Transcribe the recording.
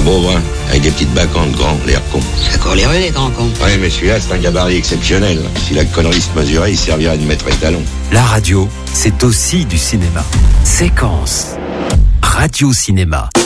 pauvre, hein, avec des petites bacantes grands, l'air con. Ça court les rues, les grands cons. Ouais, mais celui-là, c'est un gabarit exceptionnel. Si la connerie se mesurait, il servirait de maître étalon. La radio, c'est aussi du cinéma. Séquence. Radio Cinéma.